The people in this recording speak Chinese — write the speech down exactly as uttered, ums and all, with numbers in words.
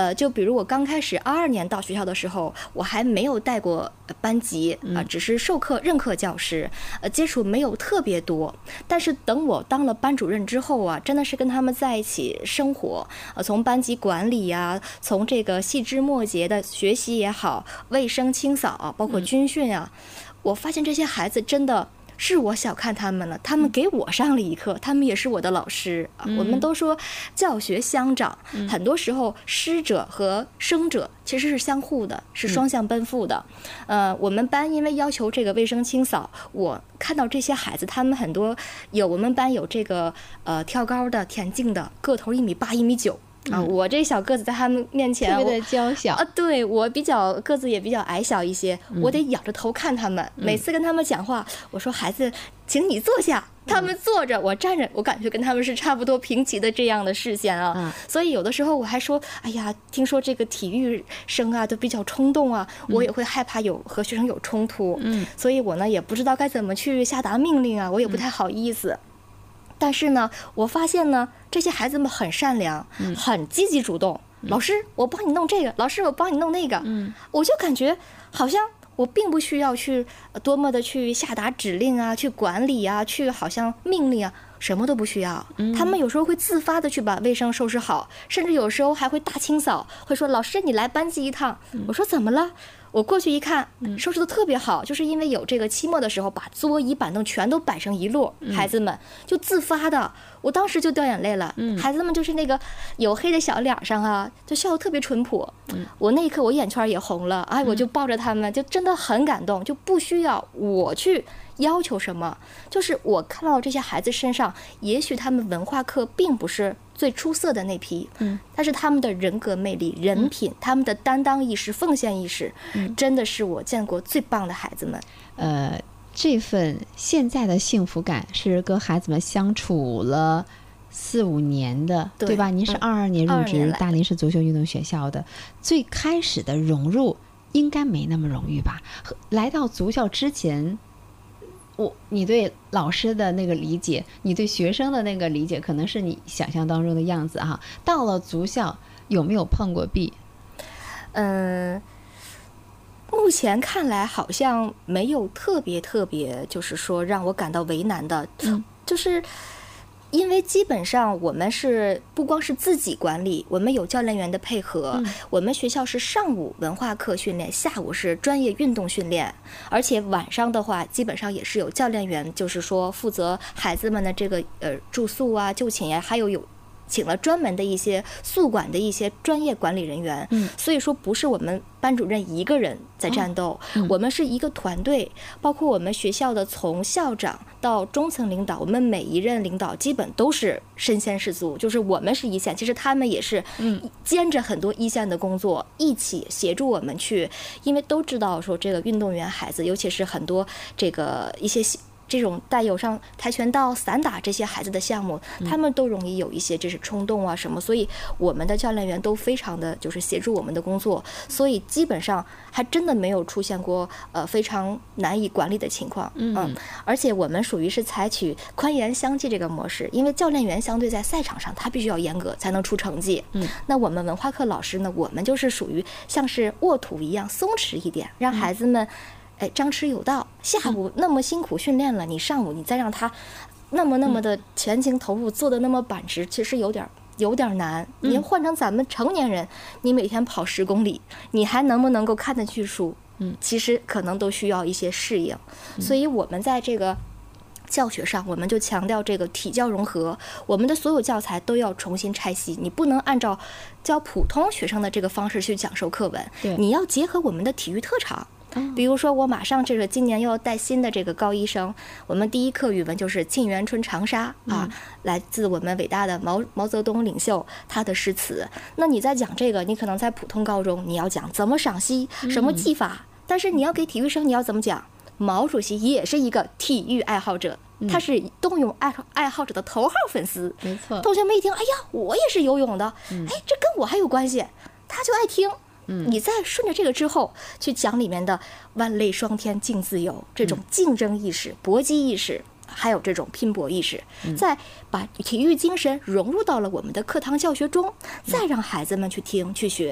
呃，就比如我刚开始二二年到学校的时候，我还没有带过班级啊、呃，只是授课任课教师，呃，接触没有特别多。但是等我当了班主任之后啊，真的是跟他们在一起生活，呃，从班级管理呀、啊，从这个细枝末节的学习也好，卫生清扫、啊，包括军训啊，我发现这些孩子真的。是我小看他们了，他们给我上了一课，他们也是我的老师啊。我们都说教学相长，很多时候师者和生者其实是相互的，是双向奔赴的。呃，我们班因为要求这个卫生清扫，我看到这些孩子，他们很多有我们班有这个呃跳高的、田径的，个头一米八、一米九。啊，我这小个子在他们面前特别的娇小啊，对我比较个子也比较矮小一些，我得仰着头看他们。每次跟他们讲话，我说孩子，请你坐下，他们坐着，我站着，我感觉跟他们是差不多平齐的这样的视线啊。所以有的时候我还说，哎呀，听说这个体育生啊都比较冲动啊，我也会害怕有和学生有冲突，嗯，所以我呢也不知道该怎么去下达命令啊，我也不太好意思。但是呢，我发现呢，这些孩子们很善良，很积极主动。老师，我帮你弄这个；老师，我帮你弄那个。嗯，我就感觉好像我并不需要去多么的去下达指令啊，去管理啊，去好像命令啊，什么都不需要。他们有时候会自发的去把卫生收拾好，甚至有时候还会大清扫，会说：“老师，你来班级一趟。”我说：“怎么了？”我过去一看，收拾的特别好，就是因为有这个期末的时候，把桌椅板凳全都摆成一摞，孩子们就自发的，我当时就掉眼泪了。孩子们就是那个黝黑的小脸上啊，就笑得特别淳朴。我那一刻我眼圈也红了，哎，我就抱着他们，就真的很感动，就不需要我去要求什么，就是我看到这些孩子身上，也许他们文化课并不是最出色的那批，嗯，但是他们的人格魅力、人品、嗯、他们的担当意识、奉献意识，嗯，真的是我见过最棒的孩子们。 呃，这份现在的幸福感是跟孩子们相处了四五年的， 对, 对吧？您是二二年入职大林市足球运动学校的，最开始的融入应该没那么容易吧？来到足校之前。我你对老师的那个理解，你对学生的那个理解，可能是你想象当中的样子哈。到了足校，有没有碰过壁？ 嗯，目前看来好像没有特别特别，就是说让我感到为难的，嗯、就是。因为基本上我们是不光是自己管理，我们有教练员的配合，嗯、我们学校是上午文化课训练，下午是专业运动训练，而且晚上的话基本上也是有教练员，就是说负责孩子们的这个呃住宿啊、就寝呀，还有有请了专门的一些宿管的一些专业管理人员，嗯，所以说不是我们班主任一个人在战斗，哦嗯、我们是一个团队，包括我们学校的从校长到中层领导，我们每一任领导基本都是身先士卒，就是我们是一线，其实他们也是兼着很多一线的工作，一起协助我们去，因为都知道说这个运动员孩子，尤其是很多这个一些这种带有上跆拳道、散打这些孩子的项目，他们都容易有一些这是冲动啊什么，所以我们的教练员都非常的就是协助我们的工作，所以基本上还真的没有出现过呃非常难以管理的情况。嗯，嗯而且我们属于是采取宽严相济这个模式，因为教练员相对在赛场上他必须要严格才能出成绩。嗯，那我们文化课老师呢，我们就是属于像是沃土一样松弛一点，让孩子们。哎，张弛有道。下午那么辛苦训练了，你上午你再让他那么那么的全情投入，做的那么板直，其实有点有点难。你换成咱们成年人，你每天跑十公里，你还能不能够看得去书？嗯，其实可能都需要一些适应。所以我们在这个教学上，我们就强调这个体教融合，我们的所有教材都要重新拆析，你不能按照教普通学生的这个方式去讲授课文，你要结合我们的体育特长。比如说我马上这个今年又要带新的这个高一生，我们第一课语文就是《沁园春·长沙》啊，来自我们伟大的毛毛泽东领袖他的诗词。那你在讲这个，你可能在普通高中你要讲怎么赏析，什么技法，但是你要给体育生你要怎么讲？毛主席也是一个体育爱好者，他是动用爱爱好者的头号粉丝。 没错， 同学们一听，哎呀，我也是游泳的，哎，这跟我还有关系，他就爱听。你再顺着这个之后去讲里面的万类霜天竞自由，这种竞争意识、搏击意识，还有这种拼搏意识，再把体育精神融入到了我们的课堂教学中，再让孩子们去听去学。